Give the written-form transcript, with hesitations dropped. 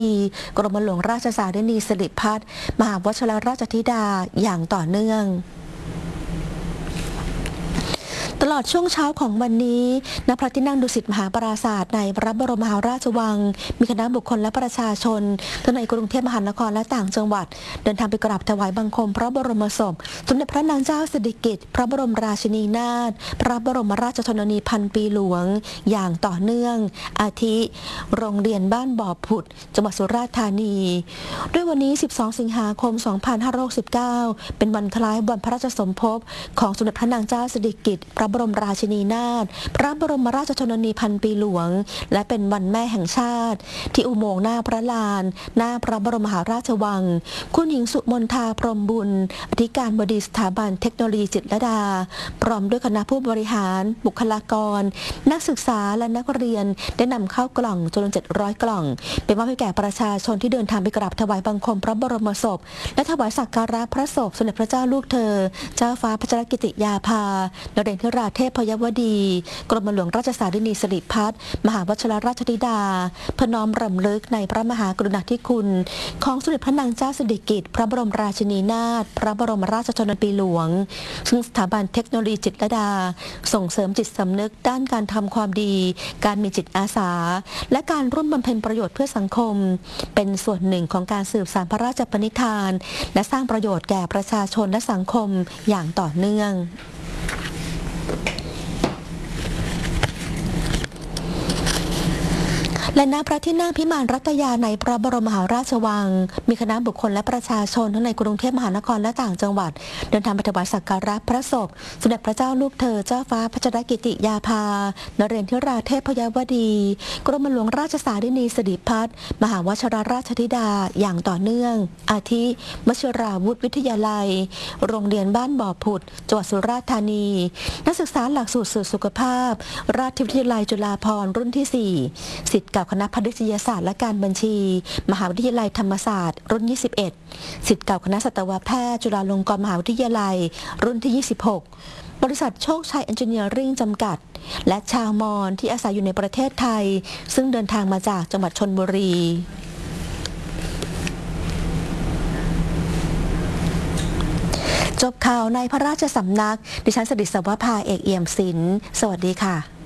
กรมหลวงราชสารินีสิริพัฒน์มหาวชิรราชธิดาอย่างต่อเนื่องตลอดช่วงเช้าของวันนี้ณพระที่นั่งดุสิตมหาปราสาทในพระบรมมหาราชวังมีคณะบุคคลและประชาชนทั้งในกรุงเทพมหานครและต่างจังหวัดเดินทางไปกราบถวายบังคมพระบรมศพสมเด็จพระนางเจ้าสิริกิติ์พระบรมราชินีนาถพระบรมราชชนนีพันปีหลวงอย่างต่อเนื่องอาทิโรงเรียนบ้านบ่อผุดจังหวัดสุราษฎร์ธานีด้วยวันนี้ 12 สิงหาคม 2569 เป็นวันคล้ายวันพระราชสมภพของสมเด็จพระนางเจ้าสิริกิติ์พระบรมราชินีนาถพระบรมราชชนนีพันปีหลวงและเป็นวันแม่แห่งชาติที่อุโมงค์หน้าพระลานหน้าพระบรมมหาราชวังคุณหญิงสุมนทาพรหมบุญอธิการบดีสถาบันเทคโนโลยีจิตรลดาพร้อมด้วยคณะผู้บริหารบุคลากรนักศึกษาและนักเรียนได้นำเข้ากล่องจำนวน700 กล่องเป็นมอบให้แก่ประชาชนที่เดินทางไปกราบถวายบังคมพระบรมศพและถวายสักการะพระศพสมเด็จพระเจ้าลูกเธอเจ้าฟ้าพัชรกิติยาภานเรนทราเทพยวดีกรมหลวงราชสารินีสิริพัฒน์มหาวชิรราชธิดาพน้อมรำลึกในพระมหากรุณาธิคุณของสมเด็จพระนางเจ้าสิริกิติ์พระบรมราชินีนาถพระบรมราชชนนีหลวงซึ่งสถาบันเทคโนโลยีจิตรลดาส่งเสริมจิตสำนึกด้านการทำความดีการมีจิตอาสาและการร่วมบำเพ็ญประโยชน์เพื่อสังคมเป็นส่วนหนึ่งของการสืบสานพระราชปณิธานและสร้างประโยชน์แก่ประชาชนและสังคมอย่างต่อเนื่องและณพระที่นั่งพิมานรัตยาในพระบรมมหาราชวังมีคณะบุคคลและประชาชนทั้งในกรุงเทพมหานครและต่างจังหวัดเดินทางไปถวายสักการะพระศพสมเด็จพระเจ้าลูกเธอเจ้าฟ้าพัชรกิติยาภานเรนทราเทพยวดีกรมหลวงราชสารินีสิริพัฒน์มหาวชิรราชธิดาอย่างต่อเนื่องอาทิวชิราวุธวิทยาลัยโรงเรียนบ้านบ่อผุดจังหวัดสุราษฎร์ธานีนักศึกษาหลักสูตรสุขภาพราชวิทยาลัยจุฬาภรณ์รุ่นที่ 4 ศิษย์เก่าคณะพาณิชยศาสตร์และการบัญชีมหาวิทยาลัยธรรมศาสตร์รุ่น 21 ศิษย์เก่าคณะสัตวแพทย์จุฬาลงกรณ์มหาวิทยาลัยรุ่นที่ 26 บริษัทโชคชัยเอนจิเนียริ่งจำกัดและชาวมอญที่อาศัยอยู่ในประเทศไทยซึ่งเดินทางมาจากจังหวัดชลบุรีจบข่าวในพระราชสำนักดิฉันสดิษฐ์ สวภา เอกเอี่ยมศิลป์สวัสดีค่ะ